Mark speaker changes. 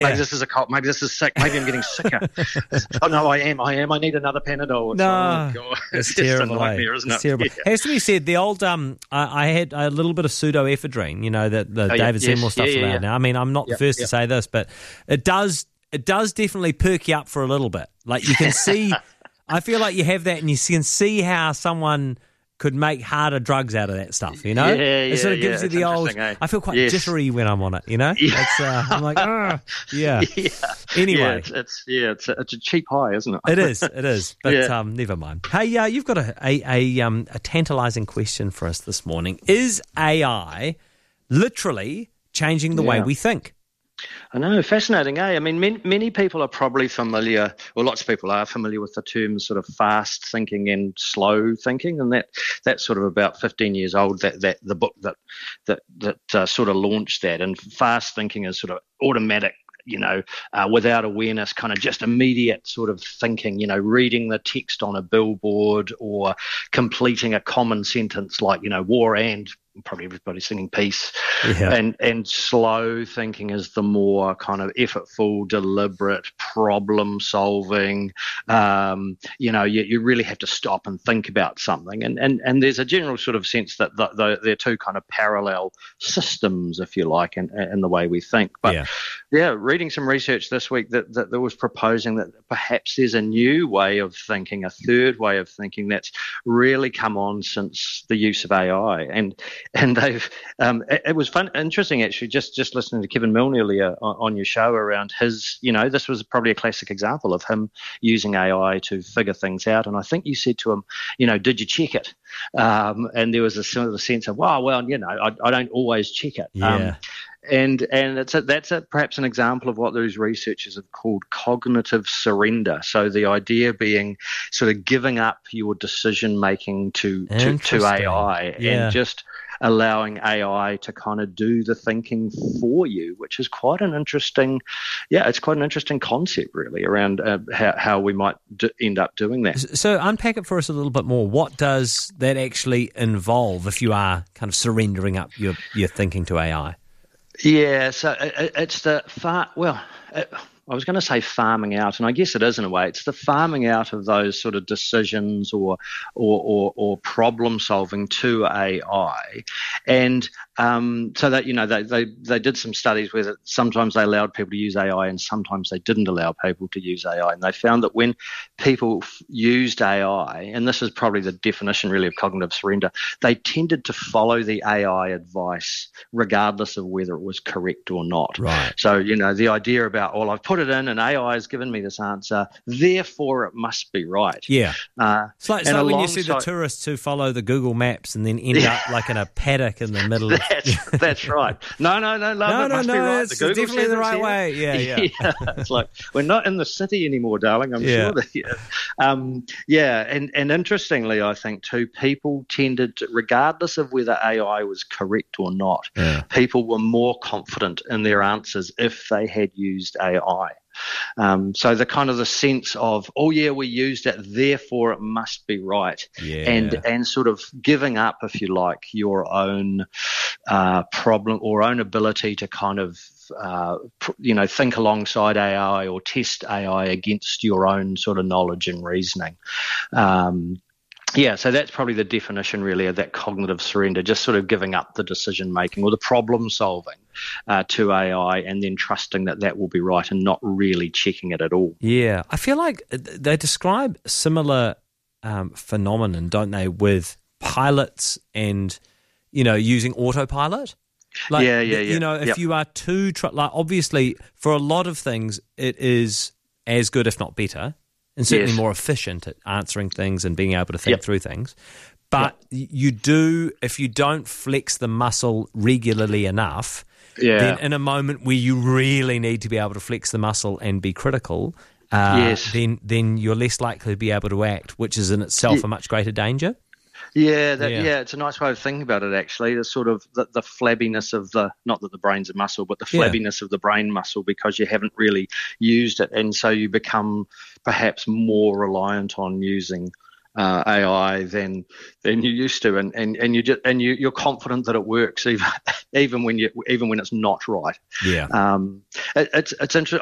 Speaker 1: maybe this is a cold, maybe this is sick, maybe I'm getting sicker. Oh no, I am. I need another Panadol.
Speaker 2: No,
Speaker 1: it's
Speaker 2: terrible.
Speaker 1: A nightmare, isn't it?
Speaker 2: It's terrible.
Speaker 1: Yeah.
Speaker 2: Has to be said, the old I had a little bit of pseudoephedrine. The David Seymour stuff's around now. I mean, I'm not the first to say this, but it does definitely perk you up for a little bit. Like you can see, I feel like you have that, and you can see how someone could make harder drugs out of that stuff, It sort of gives you the old, I feel quite jittery when I'm on it,
Speaker 1: Yeah.
Speaker 2: I'm like, yeah. Anyway.
Speaker 1: It's a cheap high, isn't it?
Speaker 2: It is, but never mind. Hey, you've got a tantalising question for us this morning. Is AI literally changing the way we think?
Speaker 1: I know, fascinating, eh? I mean, many people are probably familiar, or lots of people are familiar with the terms sort of fast thinking and slow thinking, and that's sort of about 15 years old. That the book that sort of launched that, and fast thinking is sort of automatic. Without awareness, kind of just immediate sort of thinking, reading the text on a billboard or completing a common sentence like, war and probably everybody singing peace. Yeah. And slow thinking is the more kind of effortful, deliberate, problem solving. You really have to stop and think about something. And there's a general sort of sense that they're two kind of parallel systems, if you like, in the way we think. But reading some research this week that was proposing that perhaps there's a new way of thinking, a third way of thinking that's really come on since the use of AI. And they've it was interesting actually just listening to Kevin Milne earlier on your show around his, this was probably a classic example of him using AI to figure things out. And I think you said to him, did you check it? And there was a sort of sense of, well, I don't always check it.
Speaker 2: Yeah.
Speaker 1: And that's perhaps an example of what those researchers have called cognitive surrender. So the idea being sort of giving up your decision making to AI and just allowing AI to kind of do the thinking for you, which is quite an interesting, it's quite an interesting concept really around how we might end up doing that.
Speaker 2: So unpack it for us a little bit more. What does that actually involve if you are kind of surrendering up your thinking to AI?
Speaker 1: Yeah, so it's I was going to say farming out, and I guess it is in a way. It's the farming out of those sort of decisions or problem solving to AI, and so that they did some studies where sometimes they allowed people to use AI and sometimes they didn't allow people to use AI, and they found that when people used AI, and this is probably the definition really of cognitive surrender, they tended to follow the AI advice regardless of whether it was correct or not.
Speaker 2: Right.
Speaker 1: So the idea about, well, I've put it in and AI has given me this answer, therefore it must be right.
Speaker 2: Yeah. It's like when you see the tourists who follow the Google Maps and then end up like in a paddock in the middle of...
Speaker 1: That's right. No, must be right.
Speaker 2: It's definitely the right way. Yeah.
Speaker 1: It's like, we're not in the city anymore, darling, I'm sure. And interestingly, I think too, people tended to, regardless of whether AI was correct or not, people were more confident in their answers if they had used AI. So the kind of the sense of, we used it, therefore it must be right, and sort of giving up, if you like, your own problem or own ability to kind of think alongside AI or test AI against your own sort of knowledge and reasoning. So that's probably the definition really of that cognitive surrender, just sort of giving up the decision making or the problem solving to AI and then trusting that will be right and not really checking it at all. Yeah,
Speaker 2: I feel like they describe similar phenomenon, don't they, with pilots and, using autopilot? Like, if you are too, obviously for a lot of things it is as good if not better, and certainly more efficient at answering things and being able to think through things. But if you don't flex the muscle regularly enough, then in a moment where you really need to be able to flex the muscle and be critical, then you're less likely to be able to act, which is in itself a much greater danger.
Speaker 1: It's a nice way of thinking about it, actually. The sort of the flabbiness of not that the brain's a muscle, but the flabbiness of the brain muscle because you haven't really used it. And so you become perhaps more reliant on using AI than you used to, and you're confident that it works even when it's not right.
Speaker 2: Yeah,
Speaker 1: it's interesting.